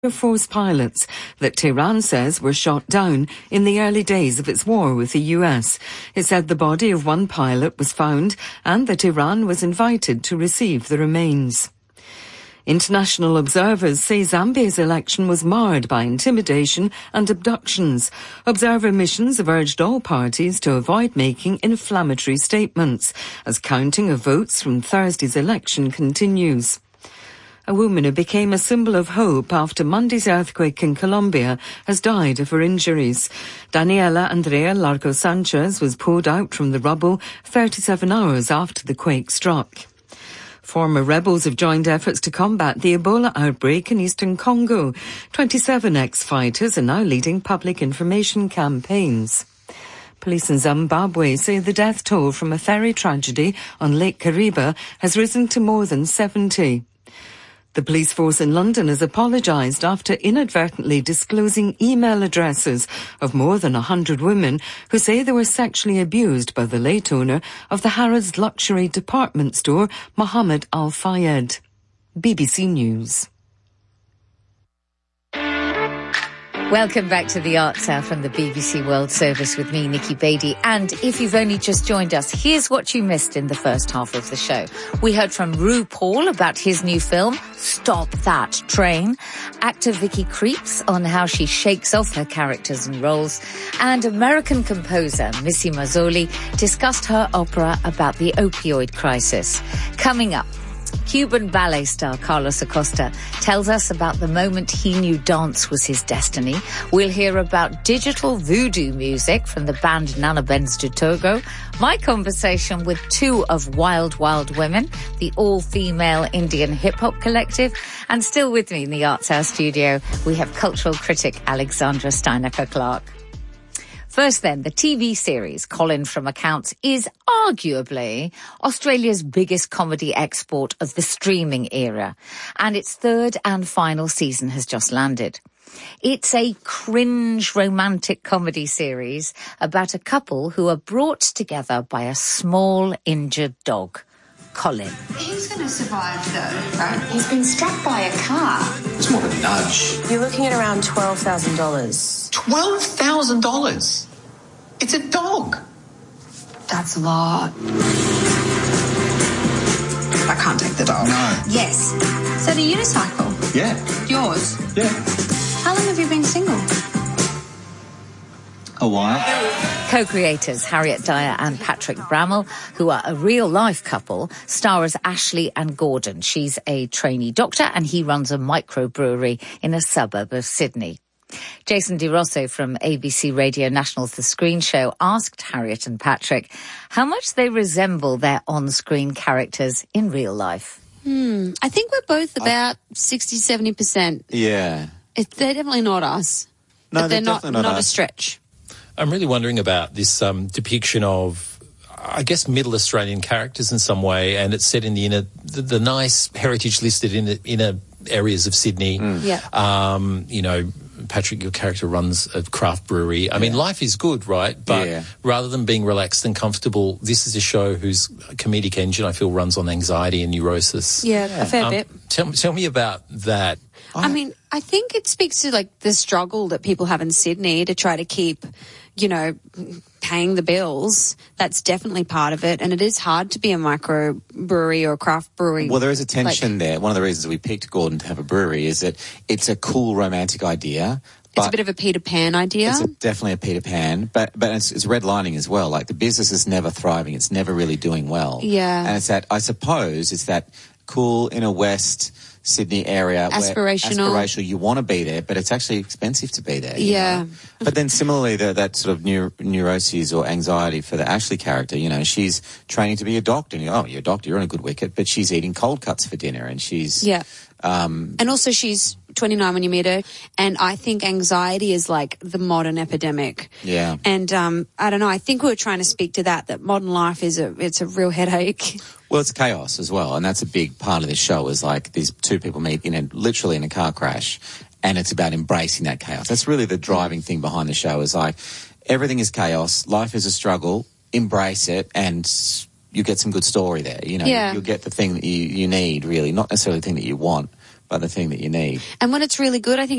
Air Force pilots that Tehran says were shot down in the early days of its war with the US. It said the body of one pilot was found and that Iran was invited to receive the remains. International observers say Zambia's election was marred by intimidation and abductions. Observer missions have urged all parties to avoid making inflammatory statements as counting of votes from Thursday's election continues. A woman who became a symbol of hope after Monday's earthquake in Colombia has died of her injuries. Daniela Andrea Largo Sanchez was pulled out from the rubble 37 hours after the quake struck. Former rebels have joined efforts to combat the Ebola outbreak in eastern Congo. 27 ex-fighters are now leading public information campaigns. Police in Zimbabwe say the death toll from a ferry tragedy on Lake Kariba has risen to more than 70. The police force in London has apologised after inadvertently disclosing email addresses of more than 100 women who say they were sexually abused by the late owner of the Harrods luxury department store, Mohammed Al Fayed. BBC News. Welcome back to The Arts Hour from the BBC World Service with me, Nikki Beattie. And if you've only just joined us, here's what you missed in the first half of the show. We heard from RuPaul about his new film, Stop That Train. Actor Vicky Krieps on how she shakes off her characters and roles. And American composer Missy Mazzoli discussed her opera about the opioid crisis. Coming up, Cuban ballet star Carlos Acosta tells us about the moment he knew dance was his destiny. We'll hear about digital voodoo music from the band Nana Benz de Togo, my conversation with two of Wild Wild Women, the all-female Indian hip-hop collective, and still with me in the Arts Hour studio, we have cultural critic Alexandra Steinaker-Clark. First then, the TV series Colin from Accounts is arguably Australia's biggest comedy export of the streaming era, and its third and final season has just landed. It's a cringe romantic comedy series about a couple who are brought together by a small injured dog. Colin. He's going to survive though, right? He's been struck by a car. It's more of a nudge. You're looking at around $12,000. $12,000? It's a dog. That's a lot. I can't take the dog. No. Yes. So the unicycle? Yeah. Yours? Yeah. How long have you been single? A while. Co-creators Harriet Dyer and Patrick Bramall, who are a real-life couple, star as Ashley and Gordon. She's a trainee doctor and he runs a microbrewery in a suburb of Sydney. Jason DeRosso from ABC Radio National's The Screen Show asked Harriet and Patrick how much they resemble their on-screen characters in real life. I think we're both about 60-70%. Yeah. They're definitely not us. No, but they're not not a us. stretch. I'm really wondering about this depiction of, I guess, middle Australian characters in some way, and it's set in the nice heritage-listed inner areas of Sydney. Yeah. You know, Patrick, your character runs a craft brewery. I mean, life is good, right? But rather than being relaxed and comfortable, this is a show whose comedic engine, I feel, runs on anxiety and neurosis. Yeah, a fair bit. Tell me about that. I mean, I think it speaks to, like, the struggle that people have in Sydney to try to keep, you know, paying the bills. That's definitely part of it. And it is hard to be a microbrewery or a craft brewery. Well, there is a tension there. One of the reasons we picked Gordon to have a brewery is that it's a cool romantic idea. It's a bit of a Peter Pan idea. It's definitely a Peter Pan, but it's redlining as well. Like, the business is never thriving. It's never really doing well. Yeah. And it's that, I suppose, it's that cool inner West Sydney area. Aspirational. You want to be there, but it's actually expensive to be there. Yeah. You know? But then similarly, that sort of neuroses or anxiety for the Ashley character, you know, she's training to be a doctor. And you're a doctor, you're on a good wicket, but she's eating cold cuts for dinner and she's... Yeah. And also she's 29 when you meet her, and I think anxiety is like the modern epidemic. Yeah. And I don't know, I think we were trying to speak to that modern life it's a real headache. Well, it's chaos as well, and that's a big part of this show is like these two people meet literally in a car crash, and it's about embracing that chaos. That's really the driving thing behind the show is like everything is chaos, life is a struggle, embrace it, and you get some good story there. You know, you'll get the thing that you need, really, not necessarily the thing that you want, by the thing that you need. And when it's really good, I think